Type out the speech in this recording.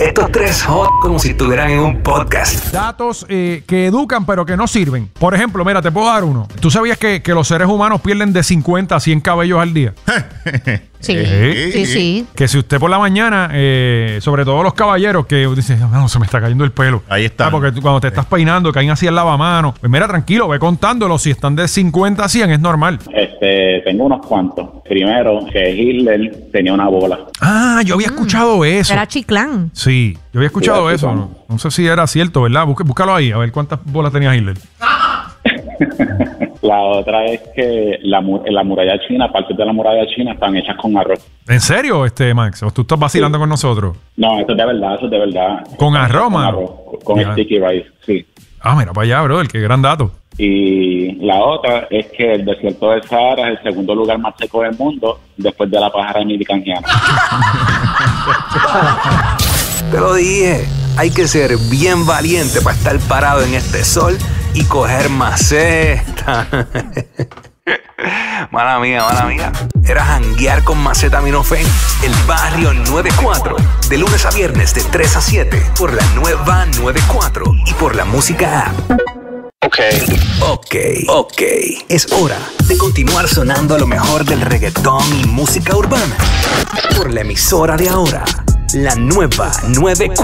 Estos tres hot como si estuvieran en un podcast. Datos que educan pero que no sirven. Por ejemplo, mira, te puedo dar uno. ¿Tú sabías que los seres humanos pierden de 50 a 100 cabellos al día? Sí. Que si usted por la mañana, sobre todo los caballeros, que dicen, no, se me está cayendo el pelo. Ahí está. Porque cuando te estás peinando, caen así el lavamanos. Pues mira, tranquilo, ve contándolo. Si están de 50 a 100, es normal. Tengo unos cuantos. Primero, que Hitler tenía una bola. Ah, yo había escuchado eso. Era Chiclán. Sí, yo había escuchado Era eso. Chiclán. No sé si era cierto, ¿verdad? Búscalo ahí, a ver cuántas bolas tenía Hitler. La otra es que la muralla china, partes de la muralla china están hechas con arroz. ¿En serio, Max? ¿O tú estás vacilando con nosotros? No, eso es de verdad. ¿Con arroz, Con mano? arroz, con Ya. sticky rice, sí. Ah, mira para allá, brother, qué gran dato. Y la otra es que el desierto del Sahara es el segundo lugar más seco del mundo después de la pájara miricangiana. Te lo dije, hay que ser bien valiente para estar parado en este sol y coger maceta. Mala mía. Era janguear con Macetaminofen, el barrio 94. De lunes a viernes de 3 a 7 por la nueva 94 y por la música app. Ok. Es hora de continuar sonando lo mejor del reggaetón y música urbana por la emisora de ahora, la nueva 94.